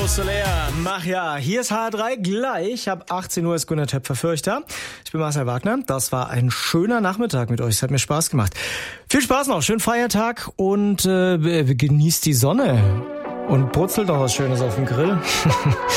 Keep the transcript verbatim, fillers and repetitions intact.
Soler, mach ja. Hier ist H R drei gleich. Ab achtzehn Uhr ist Gunnar Töpfer Fürchter. Ich bin Marcel Wagner. Das war ein schöner Nachmittag mit euch. Es hat mir Spaß gemacht. Viel Spaß noch. Schönen Feiertag und äh, genießt die Sonne. Und brutzelt noch was Schönes auf dem Grill.